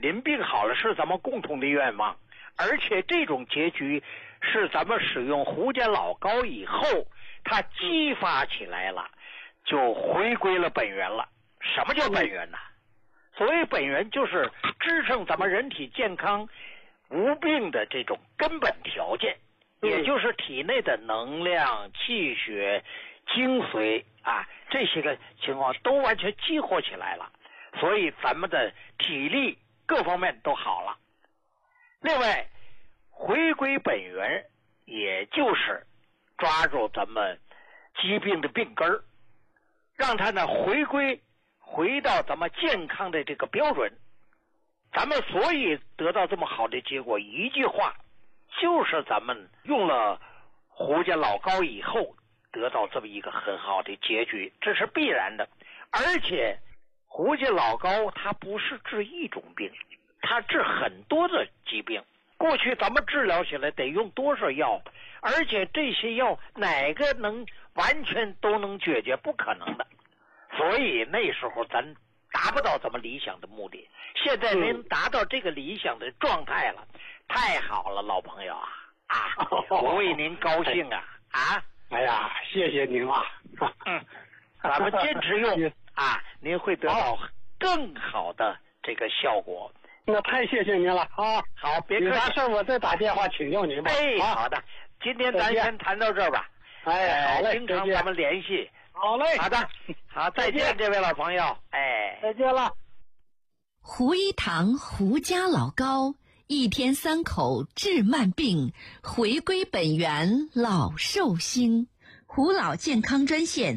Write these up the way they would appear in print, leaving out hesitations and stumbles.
您病好了是咱们共同的愿望，而且这种结局是咱们使用胡家老膏以后，它激发起来了，就回归了本源了。什么叫本源呢？所谓本源就是支撑咱们人体健康无病的这种根本条件，也就是体内的能量、气血、精髓啊，这些个情况都完全激活起来了，所以咱们的体力各方面都好了。另外，回归本源，也就是抓住咱们疾病的病根儿，让它呢回到咱们健康的这个标准。咱们所以得到这么好的结果，一句话，就是咱们用了胡家老膏以后得到这么一个很好的结局，这是必然的。而且胡家老膏它不是治一种病，它治很多的疾病。过去咱们治疗起来得用多少药，而且这些药哪个能完全都能解决？不可能的。所以那时候咱达不到咱们理想的目的。现在您达到这个理想的状态了，太好了，老朋友啊！我为您高兴啊！ 哎呀，谢谢您啊！ 咱们坚持用啊，您会得到更好的这个效果。 那太谢谢您了啊！ 好，别客气。 有啥事我再打电话请教您吧。 好的，今天咱先谈到这儿吧。 好嘞， 经常咱们联系。 好嘞， 好的，好，再见，这位老朋友。 再见了。 胡一堂胡家老膏，一天3口治慢病，回归本源老寿星。胡老健康专线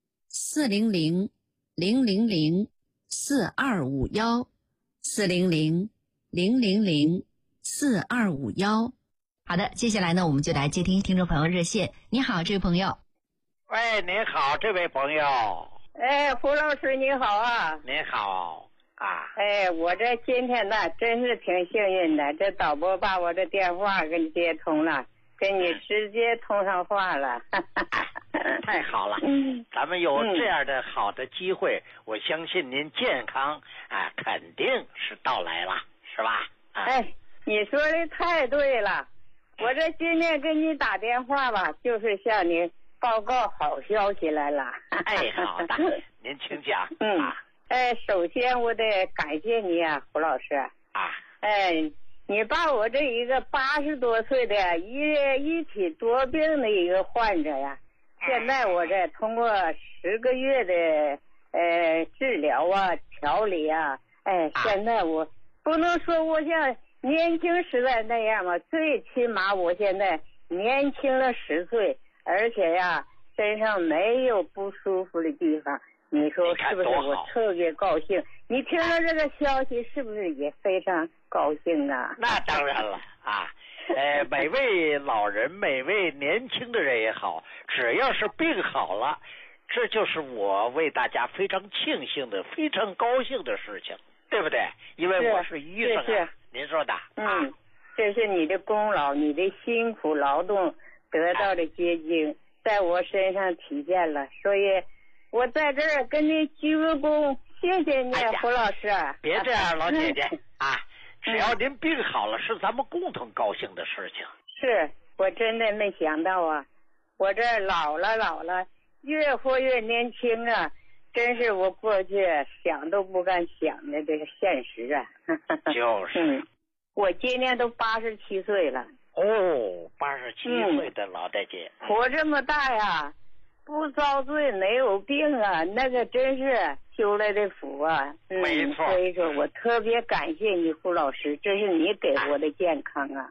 400-000-4251，400-000-4251。好的，接下来呢，我们就来接听听众朋友热线。你好，这位朋友。 喂，您好，这位朋友。 胡老师你好啊。 您好啊。 我这今天呢真是挺幸运的，这导播把我这电话给你接通了，跟你直接通上话了。 太好了，咱们有这样的好的机会，我相信您健康肯定是到来了，是吧？ 你说的太对了，我这今天给你打电话吧，就是向您报告好消息来了。 好的，您请讲。 首先我得感谢你啊，胡老师。你把我这一个80多岁的一体多病的一个患者呀，现在我这通过10个月的治疗啊、调理啊，现在我不能说我像年轻时代那样嘛，最起码我现在年轻了10岁，而且呀身上没有不舒服的地方。你说是不是？我特别高兴。你听了这个消息是不是也非常高兴啊？ 那当然了啊！每位老人、每位年轻的人也好，只要是病好了，这就是我为大家非常庆幸的、非常高兴的事情，对不对？因为我是医生啊，您说的。 这是你的功劳，你的辛苦劳动得到的结晶，在我身上体现了，所以我在这儿跟你鞠个躬，谢谢你，胡老师。 别这样，老姐姐只要您病好了，是咱们共同高兴的事情。 是我真的没想到啊，我这老了，越活越年轻啊，真是我过去想都不敢想的这个现实啊。 就是我今年都87岁了。 87岁的老大姐， 活这么大呀，不遭罪没有病啊，那个真是修来的福啊。 没错。 所以说我特别感谢你，胡老师，这是你给我的健康啊。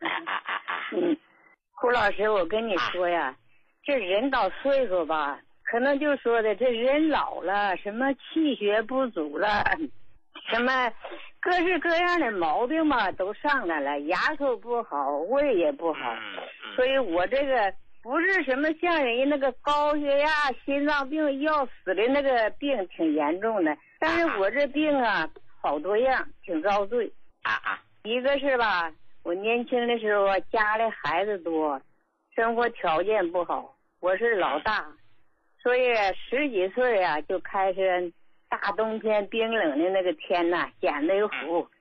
胡老师，我跟你说呀，这人到岁数吧，可能就说的这人老了，什么气血不足了，什么各式各样的毛病嘛都上来了，牙口不好，胃也不好，所以我这个不是什么像人家那个高血压、心脏病要死的那个病挺严重的，但是我这病啊好多样，挺遭罪。一个是吧，我年轻的时候家里孩子多，生活条件不好，我是老大，所以10几岁啊就开始大冬天冰冷的那个天呐，眼泪虎，